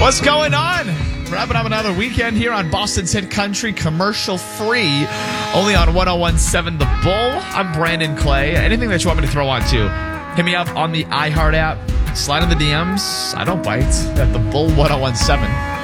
What's going on? Wrapping up another weekend here on Boston's Hit Country, commercial free, only on 101.7 The Bull. I'm Brandon Clay. Anything that you want me to throw on to, hit me up on the iHeart app, slide in the DMs. I don't bite at The Bull 101.7.